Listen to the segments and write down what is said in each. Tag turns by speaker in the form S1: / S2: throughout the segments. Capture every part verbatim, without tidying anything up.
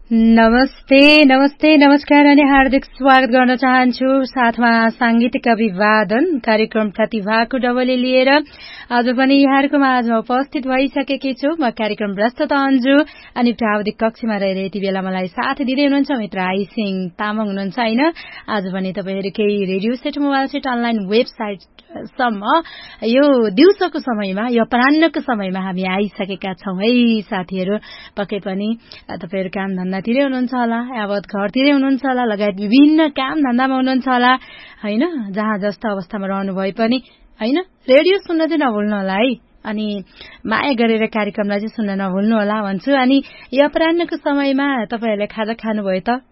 S1: नमस्ते नमस्ते नमस्कार अनि हार्दिक स्वागत गर्न चाहन्छु साथमा सांगीतिक अभिवादन कार्यक्रम प्रतिभाको डबली लिएर आज पनि यहाँहरूको माझमा उपस्थित भइसकेकी छु। म कार्यक्रम प्रस्तुता अन्जु अनि प्राविधिक कक्षमा रहेर यति बेला मलाई साथ दिँदै हुनुहुन्छ मित्र आइसिङ तामाङ हुनुहुन्छ हैन। आज पनि तपाईहरु केही radio set mobile set online website सम्म यो दिउँसोको समयमा यो अपराह्नको समयमा हामी आइसकेका छौं है साथीहरु। पक्कै पनि तपाईहरु काम धन्दातिरै हुनुहुन्छ होला, यावत घरतिरै हुनुहुन्छ होला, लगायत विभिन्न काम धन्दामा हुनुहुन्छ होला हैन। जहाँ जस्तो अवस्थामा रहनु भए पनि हैन रेडियो सुन्न चाहिँ नभुल्नु होला है। अनि माया गरेर कार्यक्रमलाई चाहिँ सुन्न नभुल्नु होला भन्छु। अनि यो अपराह्नको समयमा तपाईहरुले खाजा खानुभयो त?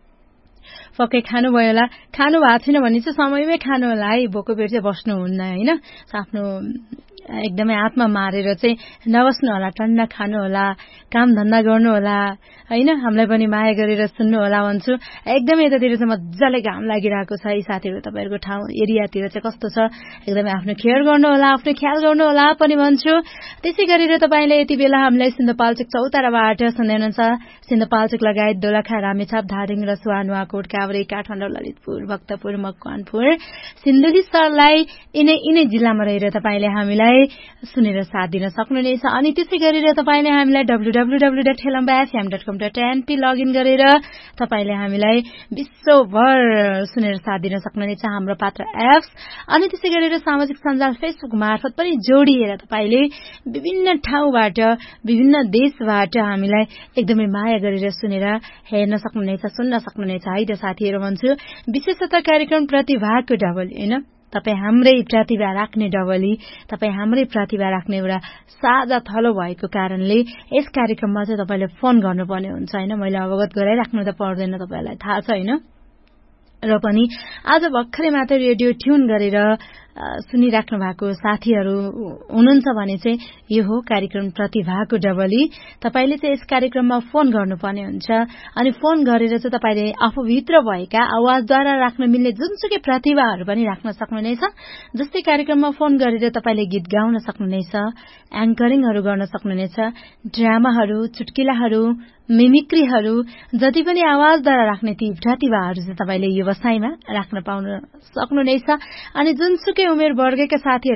S1: पक्कै खानु भयो होला। खानु भएको छैन भने चाहिँ समयमै खानु होला है। भोको पेट चाहिँ बस्नुहुन्न हैन। आफ्नो एकदमै आत्मा मारेर चाहिँ नबस्नु होला, टन्न खानु होला, काम धन्दा गर्नु होला हैन। हामीलाई पनि माया गरेर सुन्नु होला भन्छु। एकदमै यतातिर चाहिँ मज्जाले घाम लागिरहेको छ है साथीहरु। तपाईहरुको ठाउँ एरियातिर चाहिँ कस्तो छ? एकदमै आफ्नो केयर गर्नु होला, आफ्नो ख्याल गर्नु होला पनि भन्छु। त्यसै गरेर तपाईले यति बेला हामीलाई सिन्धुपाल्चोक चौताराबाट सुन्दै हुनुहुन्छ। सिन्धुपाल्चोक लगायत दोलखा, रामेछाप, धादिङ, रसुवा, नुवाकोट, काभ्रे, काठमाडौँ, ललितपुर, भक्तपुर, मकवानपुर, सिन्धुली सरलाई यिनै यिनै जिल्लामा रहेर तपाईले हामीलाई सुनेर साथ दिन सक्नुहुनेछ। अनि त्यसै गरेर तपाईले हामीलाई W W W dot हेलम्बा FM dot कम डट एनपी लगइन गरेर तपाईले हामीलाई विश्वभर सुनेर साथ दिन सक्नुहुनेछ हाम्रो पात्र एप्स। अनि त्यसै गरेर सामाजिक सञ्जाल फेसबुक मार्फत पनि जोडिएर तपाईले विभिन्न ठाउँबाट विभिन्न देशबाट हामीलाई एकदमै माया गरेर सुनेर हेर्न सक्नुहुनेछ, सुन्न सक्नुहुनेछ है त साथीहरु भन्छु। विशेषतः कार्यक्रम प्रतिभाको डबल हैन। तपाई हाम्रै प्रतिभा राख्ने डबली, तपाई हाम्रै प्रतिभा राख्ने एउटा साझा थलो भएको कारणले यस कार्यक्रममा चाहिँ तपाईले फोन गर्नुपर्ने हुन्छ हैन। मैले अवगत गराइराख्नु त पर्दैन, तपाईलाई थाहा छ हैन। र पनि आज भर्खरै मात्र रेडियो ट्युन गरेर सुनिराख्नु भएको साथीहरु हुनुहुन्छ भने चाहिँ यो हो कार्यक्रम प्रतिभाको डबली। तपाईले चाहिँ यस कार्यक्रममा फोन गर्नुपर्ने हुन्छ। अनि फोन गरेर चाहिँ तपाईले आफूभित्र भएका आवाजद्वारा राख्न मिल्ने जुनसुकै प्रतिभाहरु पनि राख्न सक्नुहुनेछ। जस्तै कार्यक्रममा फोन गरेर तपाईले गीत गाउन सक्नुहुनेछ, एंकरिङहरु गर्न सक्नुहुनेछ, ड्रामाहरु, चुटकिलाहरु, मिमिक्रीहरु, जति पनि आवाजद्वारा राख्ने ती प्रतिभाहरु चाहिँ तपाईले व्यवसायमा राख्न पाउन सक्नुहुनेछ। अनि जुनसुकै उमेर वर्गका साथीहरु